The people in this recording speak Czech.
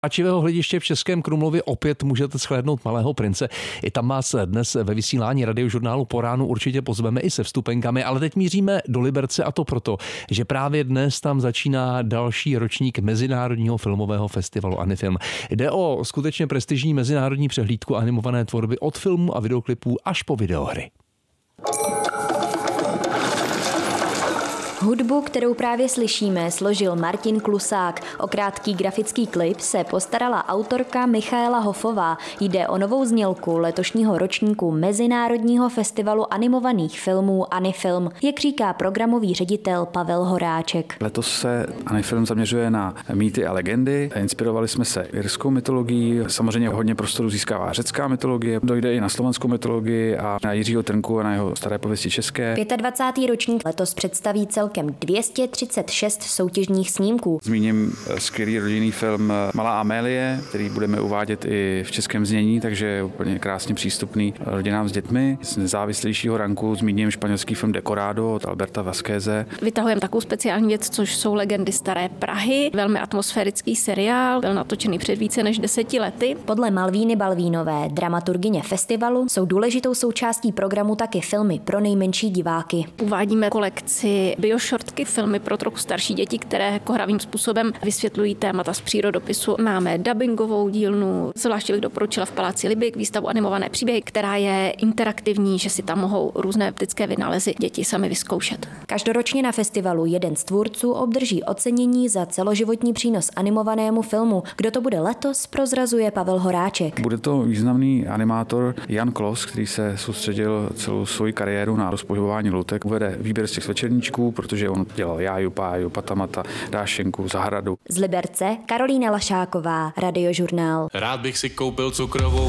Páčivého hlediště v Českém Krumlově opět můžete shlédnout Malého prince. I tam vás dnes ve vysílání Radiožurnálu Po ránu určitě pozveme i se vstupenkami, ale teď míříme do Liberce a to proto, že právě dnes tam začíná další ročník Mezinárodního filmového festivalu Anifilm. Jde o skutečně prestižní mezinárodní přehlídku animované tvorby od filmů a videoklipů až po videohry. Hudbu, kterou právě slyšíme, složil Martin Klusák. O krátký grafický klip se postarala autorka Michaela Hofová. Jde o novou znělku letošního ročníku Mezinárodního festivalu animovaných filmů Anifilm, jak říká programový ředitel Pavel Horáček. Letos se Anifilm zaměřuje na mýty a legendy. Inspirovali jsme se irskou mytologií, samozřejmě hodně prostoru získává řecká mytologie, dojde i na slovanskou mytologii a na Jiřího Trnku a na jeho staré pověsti české. 25. ročník letos představí celkem 236 soutěžních snímků. Zmíním skvělý rodinný film Malá Amélie, který budeme uvádět i v českém znění, takže je úplně krásně přístupný rodinám s dětmi. Z nezávislejšího ranku zmíním španělský film Decorado od Alberta Vazqueze. Vytahujeme takovou speciální věc, což jsou Legendy staré Prahy. Velmi atmosférický seriál, byl natočený před více než 10 lety. Podle Malvíny Balvínové, dramaturgyně festivalu, jsou důležitou součástí programu taky filmy pro nejmenší diváky. Uvádíme kolekci bioshortky, filmy pro trochu starší děti, které hravým způsobem vysvětlují témata z přírodopisu. Máme dabingovou dílnu, zvláště bych doporučila v Paláci Libik výstavu Animované příběhy, která je interaktivní, že si tam mohou různé optické vynálezy děti sami vyzkoušet. Každoročně na festivalu jeden z tvůrců obdrží ocenění za celoživotní přínos animovanému filmu. Kdo to bude letos, prozrazuje Pavel Horáček. Bude to významný animátor Jan Klos, který se soustředil celou svou kariéru na rozpohybování loutek. Uvede výběr z těch večerníčků, protože on dělal Jáju, Páju, Patamata, Dášenku, Zahradu. Z Liberce Karolína Lašáková, Radiožurnál. Rád bych si koupil cukrovou